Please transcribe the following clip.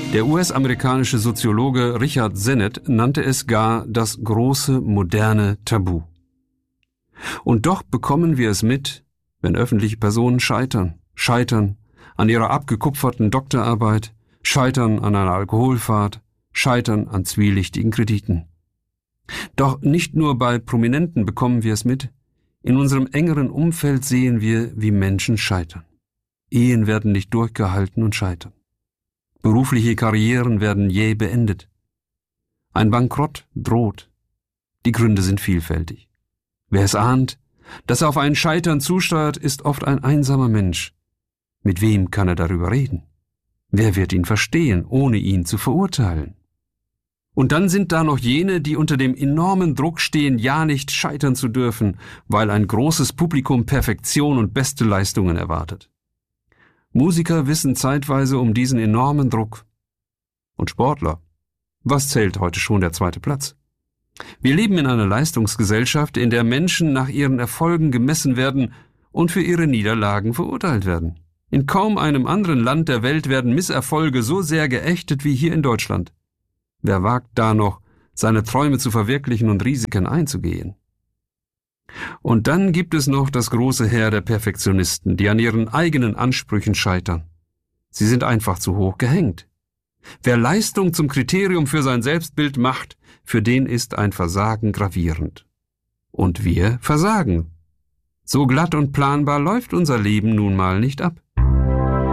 Der US-amerikanische Soziologe Richard Sennett nannte es gar das große moderne Tabu. Und doch bekommen wir es mit, wenn öffentliche Personen scheitern an ihrer abgekupferten Doktorarbeit, scheitern an einer Alkoholfahrt, scheitern an zwielichtigen Krediten. Doch nicht nur bei Prominenten bekommen wir es mit, in unserem engeren Umfeld sehen wir, wie Menschen scheitern. Ehen werden nicht durchgehalten und scheitern. Berufliche Karrieren werden jäh beendet. Ein Bankrott droht. Die Gründe sind vielfältig. Wer es ahnt, dass er auf ein Scheitern zusteuert, ist oft ein einsamer Mensch. Mit wem kann er darüber reden? Wer wird ihn verstehen, ohne ihn zu verurteilen? Und dann sind da noch jene, die unter dem enormen Druck stehen, ja nicht scheitern zu dürfen, weil ein großes Publikum Perfektion und beste Leistungen erwartet. Musiker wissen zeitweise um diesen enormen Druck. Und Sportler? Was zählt heute schon der 2. Platz? Wir leben in einer Leistungsgesellschaft, in der Menschen nach ihren Erfolgen gemessen werden und für ihre Niederlagen verurteilt werden. In kaum einem anderen Land der Welt werden Misserfolge so sehr geächtet wie hier in Deutschland. Wer wagt da noch, seine Träume zu verwirklichen und Risiken einzugehen? Und dann gibt es noch das große Heer der Perfektionisten, die an ihren eigenen Ansprüchen scheitern. Sie sind einfach zu hoch gehängt. Wer Leistung zum Kriterium für sein Selbstbild macht, für den ist ein Versagen gravierend. Und wir versagen. So glatt und planbar läuft unser Leben nun mal nicht ab.